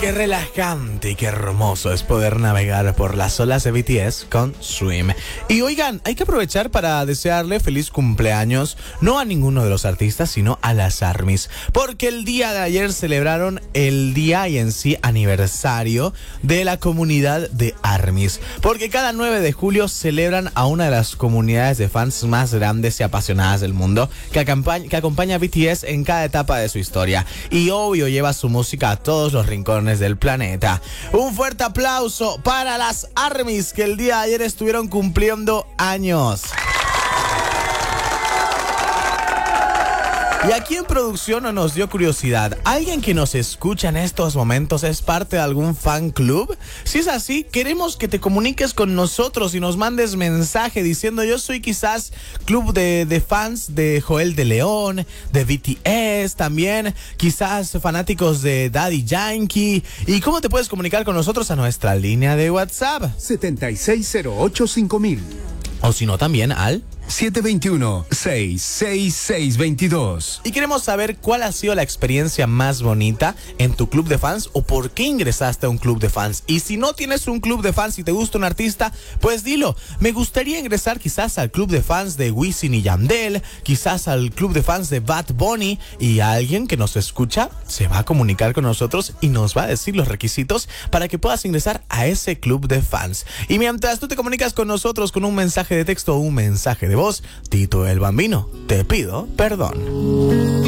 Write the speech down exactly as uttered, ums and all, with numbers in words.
Qué relajante y qué hermoso es poder navegar por las olas de B T S con Swim. Y oigan, hay que aprovechar para desearle feliz cumpleaños, no a ninguno de los artistas, sino a las ARMYs, porque el día de ayer celebraron el día y en sí aniversario de la comunidad de ARMYs, porque cada nueve de julio celebran a una de las comunidades de fans más grandes y apasionadas del mundo, que acompaña, que acompaña a B T S en cada etapa de su historia, y obvio lleva su música a todos los rincones del planeta. Un fuerte aplauso para las ARMYs, que el día de ayer estuvieron cumpliendo años. Y aquí en producción nos dio curiosidad, ¿alguien que nos escucha en estos momentos es parte de algún fan club? Si es así, queremos que te comuniques con nosotros y nos mandes mensaje diciendo: yo soy quizás club de, de fans de Joel de León, de B T S, también quizás fanáticos de Daddy Yankee. ¿Y cómo te puedes comunicar con nosotros? A nuestra línea de WhatsApp setenta y seis cero ocho cinco mil. O si no, también al siete dos uno, seis seis seis dos dos. Y queremos saber cuál ha sido la experiencia más bonita en tu club de fans o por qué ingresaste a un club de fans. Y si no tienes un club de fans y te gusta un artista, pues dilo. Me gustaría ingresar quizás al club de fans de Wisin y Yandel, quizás al club de fans de Bad Bunny, y alguien que nos escucha se va a comunicar con nosotros y nos va a decir los requisitos para que puedas ingresar a ese club de fans. Y mientras tú te comunicas con nosotros con un mensaje de texto o un mensaje de voz, Tito el Bambino, te pido perdón.